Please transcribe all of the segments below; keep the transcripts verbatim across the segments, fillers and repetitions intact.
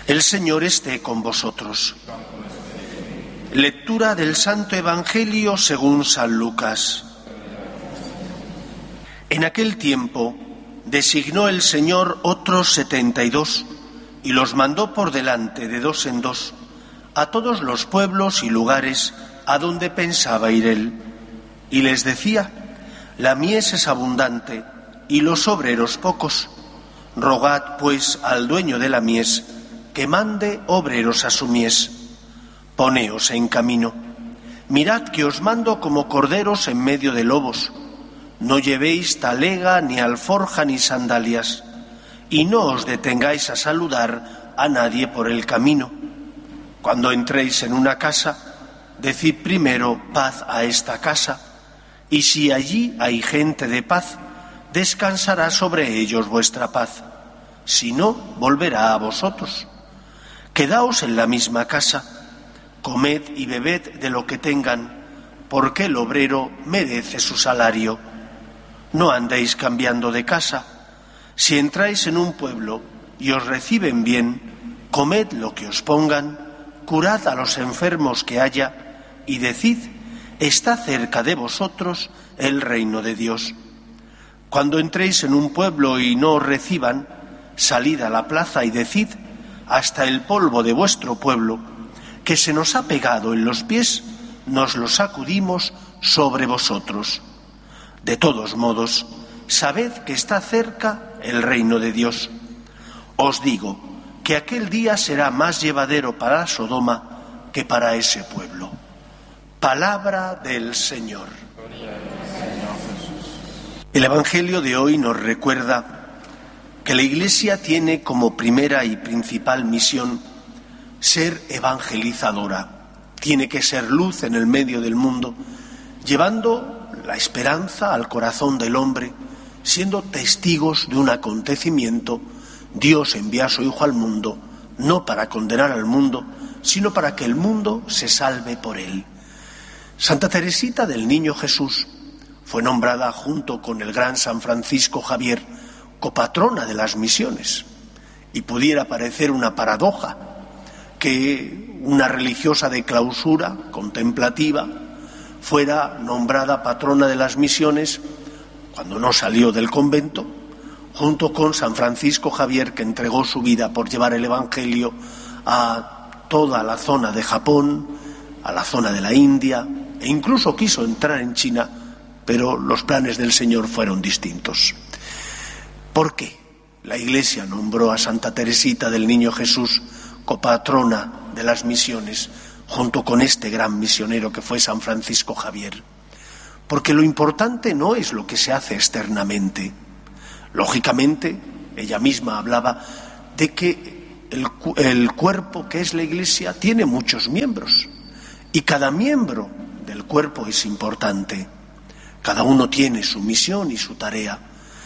El Señor esté con vosotros. Lectura del Santo Evangelio según San Lucas. En aquel tiempo designó el Señor otros setenta y dos y los mandó por delante de dos en dos a todos los pueblos y lugares a donde pensaba ir él. Y les decía: la mies es abundante y los obreros pocos. Rogad pues al dueño de la mies que mande obreros a su mies. Poneos en camino. Mirad que os mando como corderos en medio de lobos. No llevéis talega, ni alforja, ni sandalias, y no os detengáis a saludar a nadie por el camino. Cuando entréis en una casa, decid primero: paz a esta casa, y si allí hay gente de paz, descansará sobre ellos vuestra paz. Si no, volverá a vosotros. Quedaos en la misma casa, comed y bebed de lo que tengan, porque el obrero merece su salario. No andéis cambiando de casa. Si entráis en un pueblo y os reciben bien, comed lo que os pongan, curad a los enfermos que haya, y decid: está cerca de vosotros el reino de Dios. Cuando entréis en un pueblo y no os reciban, salid a la plaza y decid: hasta el polvo de vuestro pueblo, que se nos ha pegado en los pies, nos lo sacudimos sobre vosotros. De todos modos, sabed que está cerca el reino de Dios. Os digo que aquel día será más llevadero para Sodoma que para ese pueblo. Palabra del Señor. El Evangelio de hoy nos recuerda que la Iglesia tiene como primera y principal misión ser evangelizadora. Tiene que ser luz en el medio del mundo, llevando la esperanza al corazón del hombre, siendo testigos de un acontecimiento. Dios envía a su Hijo al mundo, no para condenar al mundo, sino para que el mundo se salve por él. Santa Teresita del Niño Jesús fue nombrada, junto con el gran San Francisco Javier, copatrona de las misiones. Y pudiera parecer una paradoja que una religiosa de clausura, contemplativa, fuera nombrada patrona de las misiones cuando no salió del convento, junto con San Francisco Javier, que entregó su vida por llevar el Evangelio a toda la zona de Japón, a la zona de la India, e incluso quiso entrar en China, pero los planes del Señor fueron distintos. ¿Por qué la Iglesia nombró a Santa Teresita del Niño Jesús copatrona de las misiones, junto con este gran misionero que fue San Francisco Javier? Porque lo importante no es lo que se hace externamente. Lógicamente, ella misma hablaba de que el, el cuerpo que es la Iglesia tiene muchos miembros, y cada miembro del cuerpo es importante. Cada uno tiene su misión y su tarea.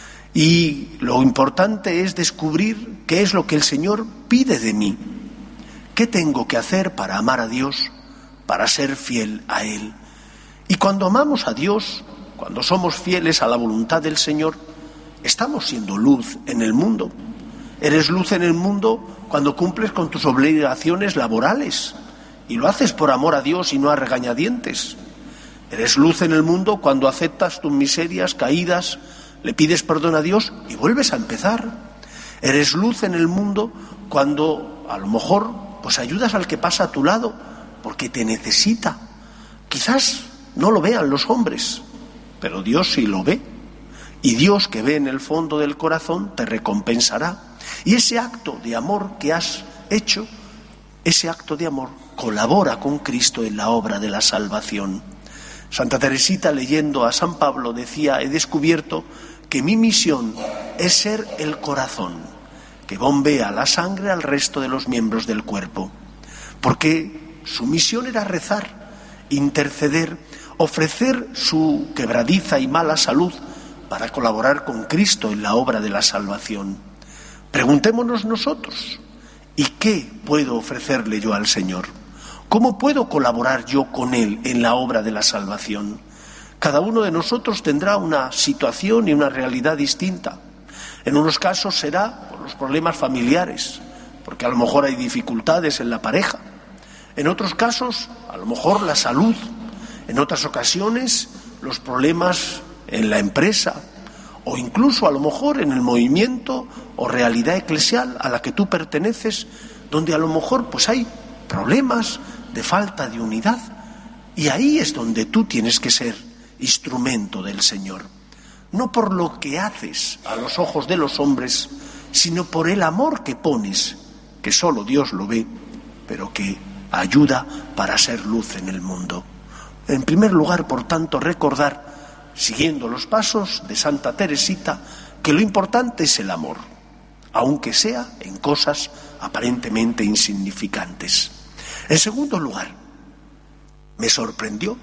Y lo importante es descubrir qué es lo que el Señor pide de mí. ¿Qué tengo que hacer para amar a Dios, para ser fiel a Él? Y cuando amamos a Dios, cuando somos fieles a la voluntad del Señor, estamos siendo luz en el mundo. Eres luz en el mundo cuando cumples con tus obligaciones laborales y lo haces por amor a Dios y no a regañadientes. Eres luz en el mundo cuando aceptas tus miserias, caídas, le pides perdón a Dios y vuelves a empezar. Eres luz en el mundo cuando a lo mejor pues ayudas al que pasa a tu lado porque te necesita. Quizás no lo vean los hombres, pero Dios sí lo ve. Y Dios, que ve en el fondo del corazón, te recompensará. Y ese acto de amor que has hecho, ese acto de amor colabora con Cristo en la obra de la salvación. Santa Teresita, leyendo a San Pablo, decía: he descubierto que mi misión es ser el corazón, que bombea la sangre al resto de los miembros del cuerpo. Porque su misión era rezar, interceder, ofrecer su quebradiza y mala salud para colaborar con Cristo en la obra de la salvación. Preguntémonos nosotros: ¿y qué puedo ofrecerle yo al Señor? ¿Cómo puedo colaborar yo con Él en la obra de la salvación? Cada uno de nosotros tendrá una situación y una realidad distinta. En unos casos será por los problemas familiares, porque a lo mejor hay dificultades en la pareja. En otros casos, a lo mejor la salud. En otras ocasiones, los problemas en la empresa, o incluso a lo mejor en el movimiento o realidad eclesial a la que tú perteneces, donde a lo mejor pues hay problemas de falta de unidad. Y ahí es donde tú tienes que ser instrumento del Señor. No por lo que haces a los ojos de los hombres, sino por el amor que pones, que solo Dios lo ve, pero que ayuda para ser luz en el mundo. En primer lugar, por tanto, recordar, siguiendo los pasos de Santa Teresita, que lo importante es el amor, aunque sea en cosas aparentemente insignificantes. En segundo lugar, me sorprendió,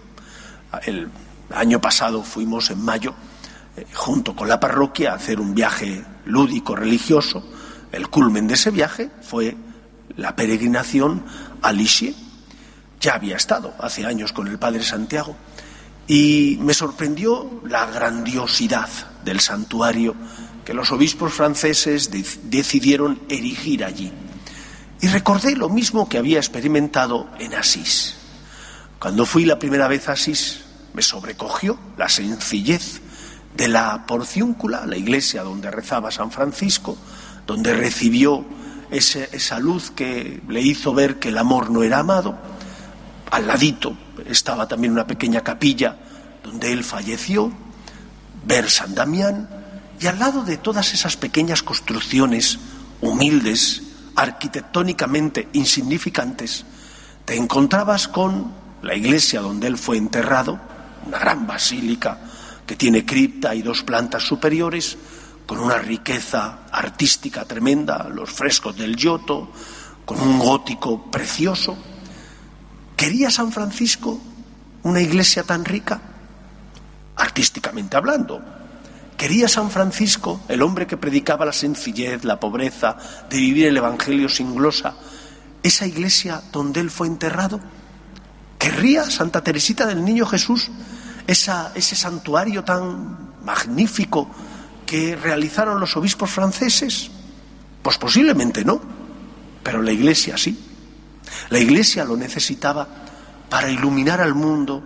el año pasado fuimos en mayo, eh, junto con la parroquia, a hacer un viaje lúdico religioso. El culmen de ese viaje fue la peregrinación a Lisieux. Ya había estado hace años con el Padre Santiago y me sorprendió la grandiosidad del santuario que los obispos franceses de- decidieron erigir allí. Y recordé lo mismo que había experimentado en Asís. Cuando fui la primera vez a Asís, me sobrecogió la sencillez de la porciúncula, la iglesia donde rezaba San Francisco, donde recibió ese, esa luz que le hizo ver que el amor no era amado. Al ladito estaba también una pequeña capilla donde él falleció, ver San Damián, y al lado de todas esas pequeñas construcciones humildes, arquitectónicamente insignificantes, te encontrabas con la iglesia donde él fue enterrado, una gran basílica que tiene cripta y dos plantas superiores, con una riqueza artística tremenda, los frescos del Giotto, con un gótico precioso. ¿Quería San Francisco una iglesia tan rica? Artísticamente hablando. ¿Quería San Francisco, el hombre que predicaba la sencillez, la pobreza, de vivir el Evangelio sin glosa, esa iglesia donde él fue enterrado? ¿Querría Santa Teresita del Niño Jesús esa, ese santuario tan magnífico que realizaron los obispos franceses? Pues posiblemente no, pero la iglesia sí. La iglesia lo necesitaba para iluminar al mundo,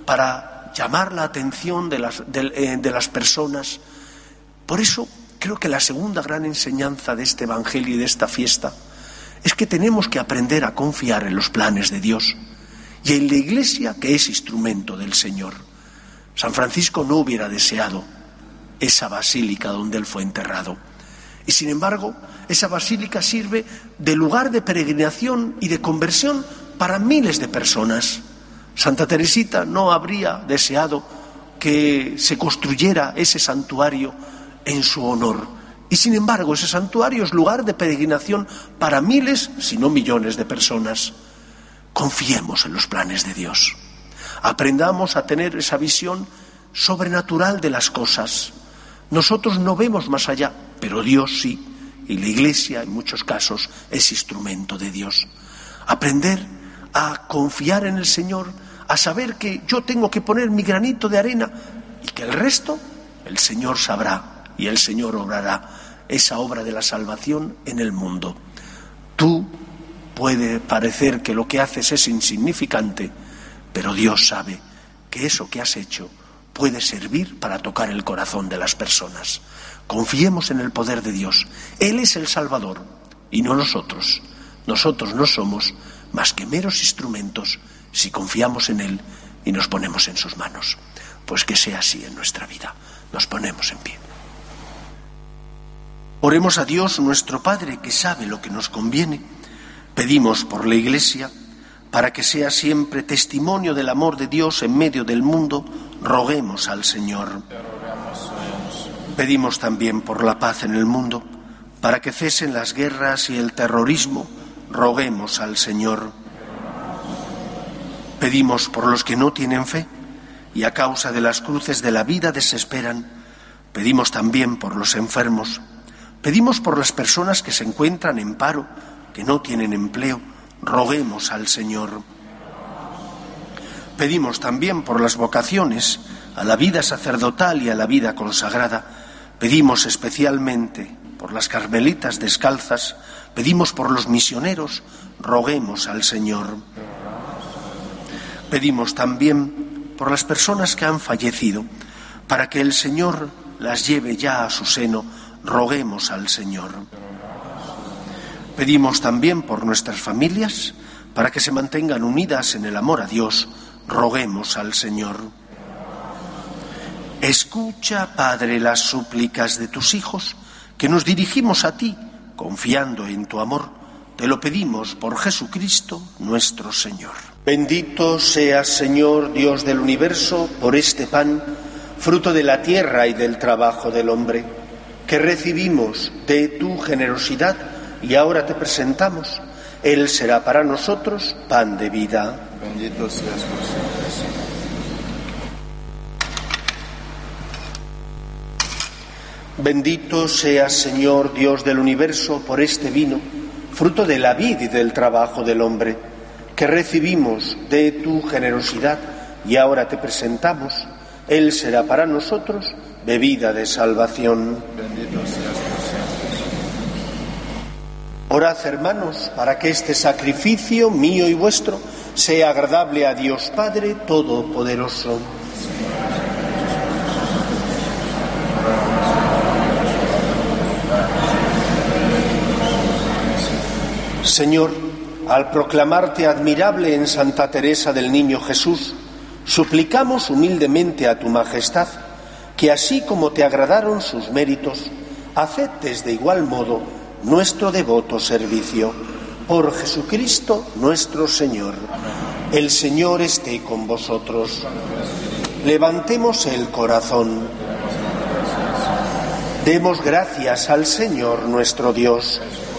para llamar la atención de las, de, eh, de las personas. Por eso creo que la segunda gran enseñanza de este Evangelio y de esta fiesta es que tenemos que aprender a confiar en los planes de Dios y en la iglesia, que es instrumento del Señor. San Francisco no hubiera deseado esa basílica donde él fue enterrado. Y sin embargo, esa basílica sirve de lugar de peregrinación y de conversión para miles de personas. Santa Teresita no habría deseado que se construyera ese santuario en su honor. Y sin embargo, ese santuario es lugar de peregrinación para miles, si no millones de personas. Confiemos en los planes de Dios. Aprendamos a tener esa visión sobrenatural de las cosas. Nosotros no vemos más allá, pero Dios sí, y la Iglesia en muchos casos es instrumento de Dios. Aprender a confiar en el Señor, a saber que yo tengo que poner mi granito de arena y que el resto el Señor sabrá y el Señor obrará esa obra de la salvación en el mundo. Tú puede parecer que lo que haces es insignificante, pero Dios sabe que eso que has hecho puede servir para tocar el corazón de las personas. Confiemos en el poder de Dios. Él es el Salvador y no nosotros. Nosotros no somos más que meros instrumentos si confiamos en Él y nos ponemos en sus manos. Pues que sea así en nuestra vida. Nos ponemos en pie. Oremos a Dios, nuestro Padre, que sabe lo que nos conviene. Pedimos por la Iglesia, para que sea siempre testimonio del amor de Dios en medio del mundo, roguemos al Señor. Pedimos también por la paz en el mundo, para que cesen las guerras y el terrorismo, roguemos al Señor. Pedimos por los que no tienen fe y a causa de las cruces de la vida desesperan. Pedimos también por los enfermos. Pedimos por las personas que se encuentran en paro, que no tienen empleo, roguemos al Señor. Pedimos también por las vocaciones a la vida sacerdotal y a la vida consagrada. Pedimos especialmente por las carmelitas descalzas, Pedimos por los misioneros, roguemos al Señor. Pedimos también por las personas que han fallecido, para que el Señor las lleve ya a su seno, roguemos al Señor. Pedimos también por nuestras familias, para que se mantengan unidas en el amor a Dios, roguemos al Señor. Escucha, Padre, las súplicas de tus hijos, que nos dirigimos a ti, confiando en tu amor. Te lo pedimos por Jesucristo, nuestro Señor. Bendito seas, Señor, Dios del universo, por este pan, fruto de la tierra y del trabajo del hombre, que recibimos de tu generosidad y ahora te presentamos. Él será para nosotros pan de vida. Bendito seas por siempre, Señor. Bendito seas, Señor, Dios del universo, por este vino, fruto de la vid y del trabajo del hombre, que recibimos de tu generosidad y ahora te presentamos. Él será para nosotros bebida de salvación. Bendito seas por siempre, Señor. Orad, hermanos, para que este sacrificio mío y vuestro sea agradable a Dios Padre Todopoderoso. Señor, al proclamarte admirable en Santa Teresa del Niño Jesús, suplicamos humildemente a tu Majestad que así como te agradaron sus méritos, aceptes de igual modo nuestro devoto servicio. Por Jesucristo nuestro Señor. El Señor esté con vosotros. Levantemos el corazón. Demos gracias al Señor nuestro Dios.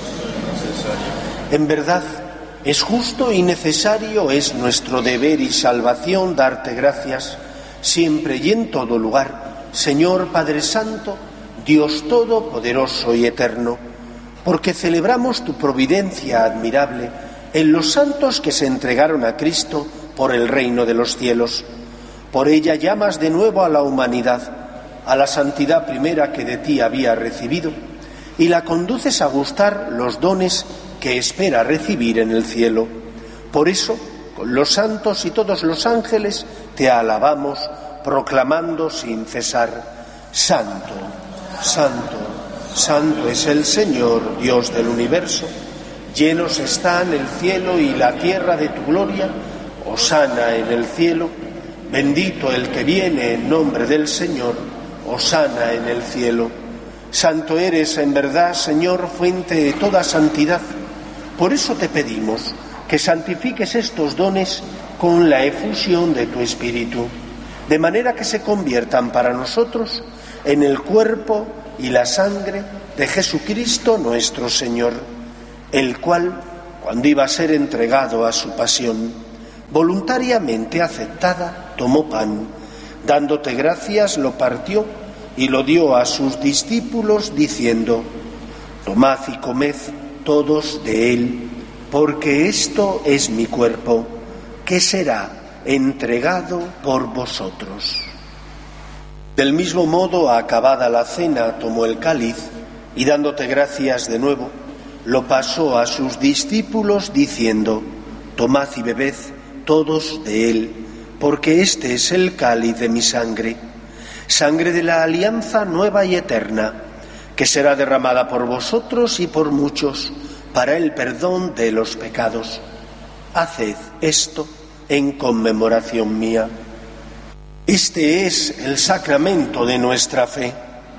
En verdad, es justo y necesario, es nuestro deber y salvación darte gracias, siempre y en todo lugar, Señor Padre Santo, Dios Todopoderoso y Eterno, porque celebramos tu providencia admirable en los santos que se entregaron a Cristo por el reino de los cielos. Por ella llamas de nuevo a la humanidad, a la santidad primera que de ti había recibido, y la conduces a gustar los dones que espera recibir en el cielo. Por eso, con los santos y todos los ángeles, te alabamos, proclamando sin cesar: Santo, Santo, Santo es el Señor, Dios del universo. Llenos están el cielo y la tierra de tu gloria. Hosana en el cielo. Bendito el que viene en nombre del Señor. Hosana en el cielo. Santo eres en verdad, Señor, fuente de toda santidad. Por eso te pedimos que santifiques estos dones con la efusión de tu Espíritu, de manera que se conviertan para nosotros en el cuerpo y la sangre de Jesucristo nuestro Señor, el cual, cuando iba a ser entregado a su pasión, voluntariamente aceptada, tomó pan, dándote gracias, lo partió y lo dio a sus discípulos, diciendo: Tomad y comed todos de él, porque esto es mi cuerpo, que será entregado por vosotros. Del mismo modo, acabada la cena, tomó el cáliz y, dándote gracias de nuevo, lo pasó a sus discípulos, diciendo: Tomad y bebed todos de él, porque este es el cáliz de mi sangre, sangre de la alianza nueva y eterna, que será derramada por vosotros y por muchos para el perdón de los pecados. Haced esto en conmemoración mía. Este es el sacramento de nuestra fe.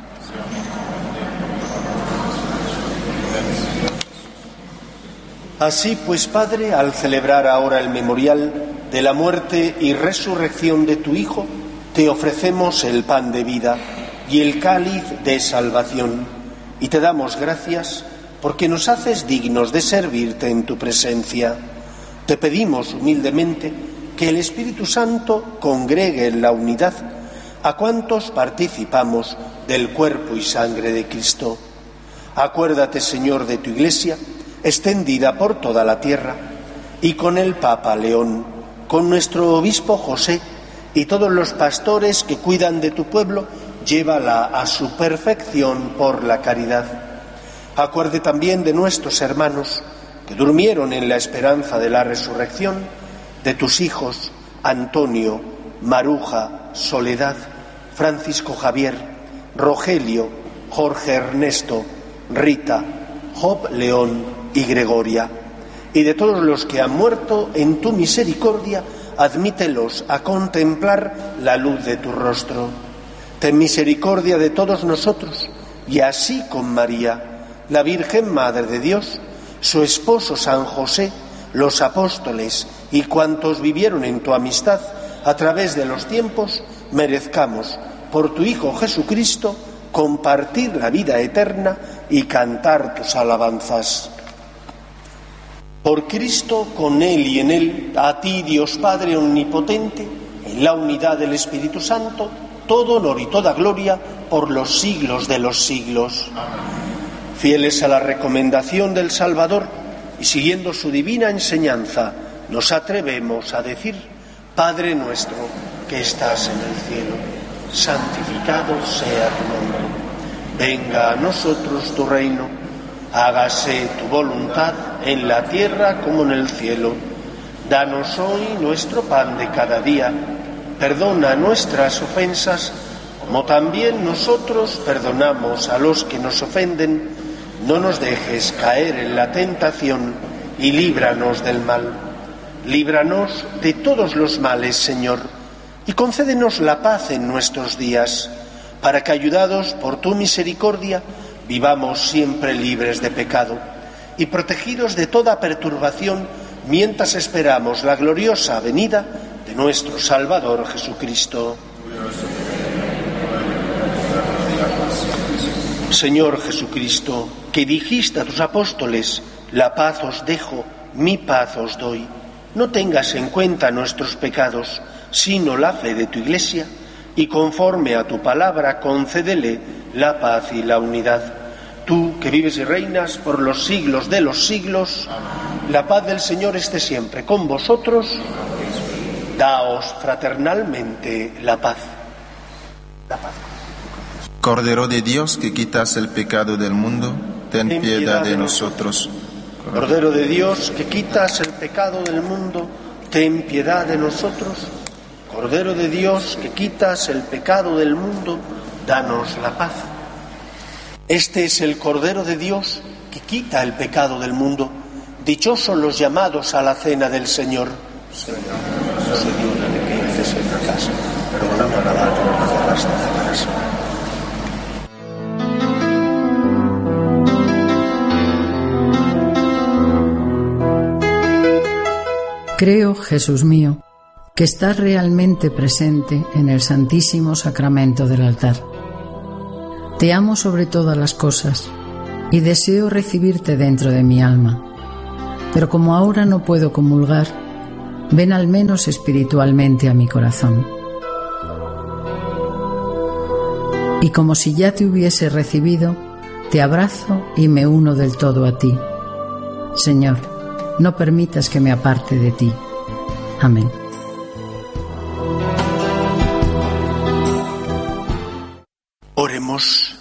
Así pues, Padre, al celebrar ahora el memorial de la muerte y resurrección de tu Hijo, te ofrecemos el pan de vida y el cáliz de salvación, y te damos gracias porque nos haces dignos de servirte en tu presencia. Te pedimos humildemente que el Espíritu Santo congregue en la unidad a cuantos participamos del cuerpo y sangre de Cristo. Acuérdate, Señor, de tu Iglesia, extendida por toda la tierra, y con el Papa León, con nuestro obispo José y todos los pastores que cuidan de tu pueblo, llévala a su perfección por la caridad. Acuerde también de nuestros hermanos que durmieron en la esperanza de la resurrección, de tus hijos Antonio, Maruja, Soledad, Francisco Javier, Rogelio, Jorge Ernesto, Rita, Job León y Gregoria, y de todos los que han muerto en tu misericordia, admítelos a contemplar la luz de tu rostro. Ten misericordia de todos nosotros, y así con María, la Virgen Madre de Dios, su esposo San José, los apóstoles y cuantos vivieron en tu amistad a través de los tiempos, merezcamos, por tu Hijo Jesucristo, compartir la vida eterna y cantar tus alabanzas. Por Cristo, con Él y en Él, a ti, Dios Padre Omnipotente, en la unidad del Espíritu Santo, todo honor y toda gloria por los siglos de los siglos. Amén. Fieles a la recomendación del Salvador y siguiendo su divina enseñanza, nos atrevemos a decir: Padre nuestro que estás en el cielo, santificado sea tu nombre. Venga a nosotros tu reino, hágase tu voluntad en la tierra como en el cielo. Danos hoy nuestro pan de cada día, perdona nuestras ofensas, como también nosotros perdonamos a los que nos ofenden. No nos dejes caer en la tentación y líbranos del mal. Líbranos de todos los males, Señor, y concédenos la paz en nuestros días, para que, ayudados por tu misericordia, vivamos siempre libres de pecado y protegidos de toda perturbación, mientras esperamos la gloriosa venida de nuestro Salvador Jesucristo. Señor Jesucristo, que dijiste a tus apóstoles: la paz os dejo, mi paz os doy, no tengas en cuenta nuestros pecados, sino la fe de tu Iglesia, y conforme a tu palabra concédele la paz y la unidad. Tú, que vives y reinas por los siglos de los siglos, amén. La paz del Señor esté siempre con vosotros. Daos fraternalmente la paz. La paz. Cordero de Dios, que quitas el pecado del mundo, ten, ten piedad, piedad de nosotros. Cordero de Dios, que quitas el pecado del mundo, ten piedad de nosotros. Cordero de Dios, que quitas el pecado del mundo, danos la paz. Este es el Cordero de Dios, que quita el pecado del mundo. Dichosos los llamados a la cena del Señor. Señor, no soy digno de que entres en mi casa, pero una palabra que me basta de casa. Creo, Jesús mío, que estás realmente presente en el Santísimo Sacramento del altar. Te amo sobre todas las cosas y deseo recibirte dentro de mi alma. Pero como ahora no puedo comulgar, ven al menos espiritualmente a mi corazón. Y como si ya te hubiese recibido, te abrazo y me uno del todo a ti. Señor, no permitas que me aparte de ti. Amén. Oremos.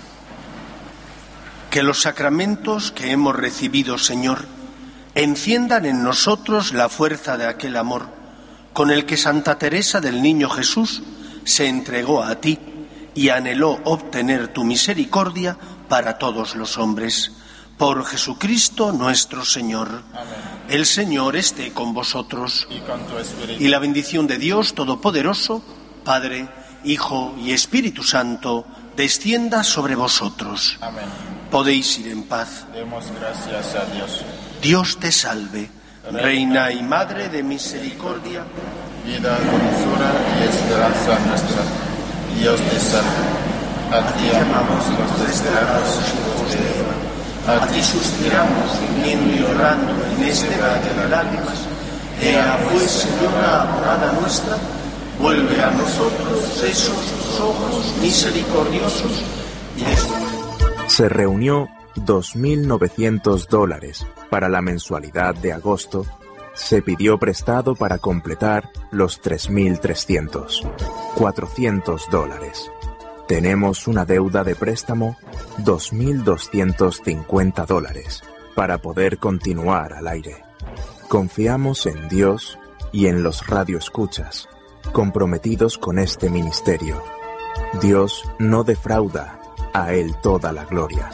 Que los sacramentos que hemos recibido, Señor, enciendan en nosotros la fuerza de aquel amor con el que Santa Teresa del Niño Jesús se entregó a ti y anheló obtener tu misericordia para todos los hombres. Por Jesucristo nuestro Señor. Amén. El Señor esté con vosotros. Y con tu espíritu. Y la bendición de Dios Todopoderoso, Padre, Hijo y Espíritu Santo, descienda sobre vosotros. Amén. Podéis ir en paz. Demos gracias a Dios. Dios te salve, Reina y Madre de misericordia, vida, dulzura y esperanza nuestra. Dios te salve. A ti amamos los desterrados hijos de Eva. A ti suspiramos, gimiendo y llorando en este valle de lágrimas. Ea pues, Señora amada nuestra, vuelve a nosotros esos tus ojos misericordiosos y después. Se reunió dos mil novecientos dólares para la mensualidad de agosto. Se pidió prestado para completar los tres mil trescientos. cuatrocientos dólares. Tenemos una deuda de préstamo dos mil doscientos cincuenta dólares para poder continuar al aire. Confiamos en Dios y en los radioescuchas, comprometidos con este ministerio. Dios no defrauda, a Él toda la gloria.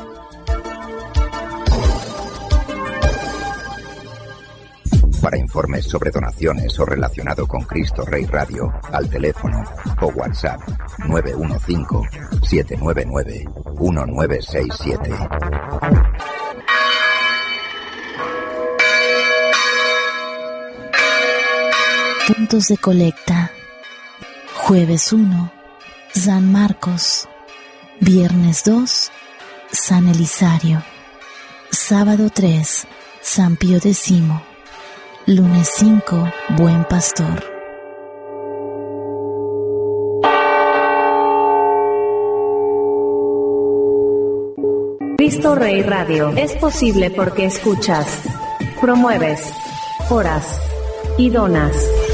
Para informes sobre donaciones o relacionado con Cristo Rey Radio, al teléfono o WhatsApp nueve uno cinco, siete nueve nueve, uno nueve seis siete. Puntos de colecta. Jueves uno, San Marcos. Viernes dos, San Elisario. Sábado tres, San Pío X. Lunes cinco, Buen Pastor. Cristo Rey Radio es posible porque escuchas, promueves, oras y donas.